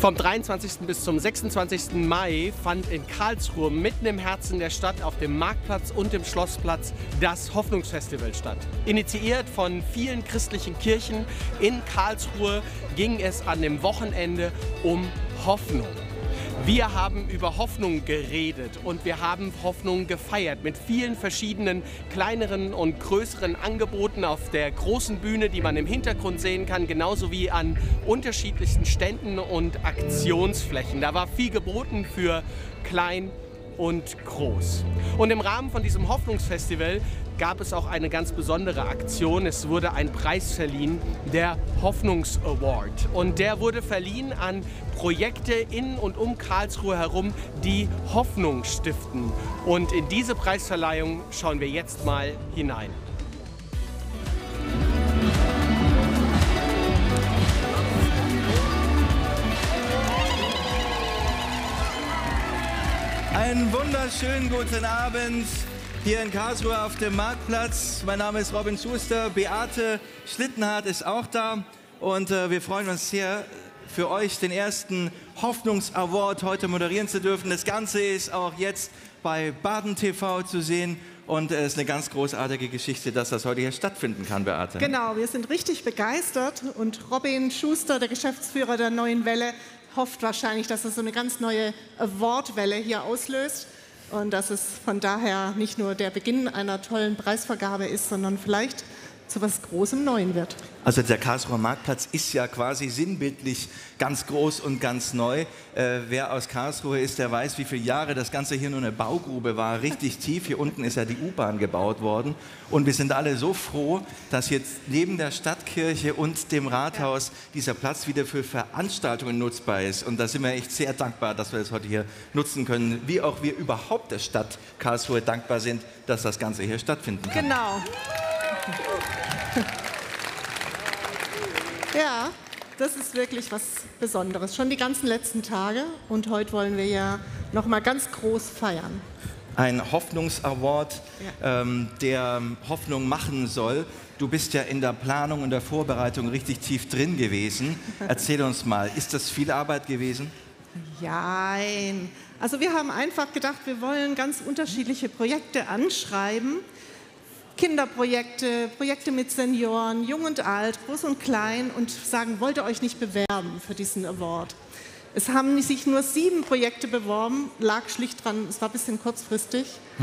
Vom 23. bis zum 26. Mai fand in Karlsruhe mitten im Herzen der Stadt auf dem Marktplatz und dem Schlossplatz das Hoffnungsfestival statt. Initiiert von vielen christlichen Kirchen in Karlsruhe ging es an dem Wochenende um Hoffnung. Wir haben über Hoffnung geredet und wir haben Hoffnung gefeiert mit vielen verschiedenen kleineren und größeren Angeboten auf der großen Bühne, die man im Hintergrund sehen kann, genauso wie an unterschiedlichsten Ständen und Aktionsflächen. Da war viel geboten für klein und groß. Und im Rahmen von diesem Hoffnungsfestival gab es auch eine ganz besondere Aktion. Es wurde ein Preis verliehen, der Hoffnungs-Award. Und der wurde verliehen an Projekte in und um Karlsruhe herum, die Hoffnung stiften. Und in diese Preisverleihung schauen wir jetzt mal hinein. Einen wunderschönen guten Abend hier in Karlsruhe auf dem Marktplatz. Mein Name ist Robin Schuster, Beate Schlittenhardt ist auch da und wir freuen uns sehr, für euch den ersten Hoffnungs-Award heute moderieren zu dürfen. Das Ganze ist auch jetzt bei Baden TV zu sehen und es ist eine ganz großartige Geschichte, dass das heute hier stattfinden kann, Beate. Genau, wir sind richtig begeistert und Robin Schuster, der Geschäftsführer der Neuen Welle, hofft wahrscheinlich, dass es so eine ganz neue Awardwelle hier auslöst und dass es von daher nicht nur der Beginn einer tollen Preisvergabe ist, sondern vielleicht zu was Großem Neuen wird. Also der Karlsruher Marktplatz ist ja quasi sinnbildlich ganz groß und ganz neu. Wer aus Karlsruhe ist, der weiß, wie viele Jahre das Ganze hier nur eine Baugrube war, richtig tief. Hier unten ist ja die U-Bahn gebaut worden. Und wir sind alle so froh, dass jetzt neben der Stadtkirche und dem Rathaus dieser Platz wieder für Veranstaltungen nutzbar ist. Und da sind wir echt sehr dankbar, dass wir das heute hier nutzen können. Wie auch wir überhaupt der Stadt Karlsruhe dankbar sind, dass das Ganze hier stattfinden kann. Genau. Ja, das ist wirklich was Besonderes. Schon die ganzen letzten Tage und heute wollen wir ja noch mal ganz groß feiern. Ein Hoffnungsaward, der Hoffnung machen soll. Du bist ja in der Planung und der Vorbereitung richtig tief drin gewesen. Erzähl uns mal, ist das viel Arbeit gewesen? Nein. Also wir haben einfach gedacht, wir wollen ganz unterschiedliche Projekte anschreiben. Kinderprojekte, Projekte mit Senioren, jung und alt, groß und klein und sagen, wollt ihr euch nicht bewerben für diesen Award? Es haben sich nur 7 Projekte beworben, lag schlicht dran, es war ein bisschen kurzfristig.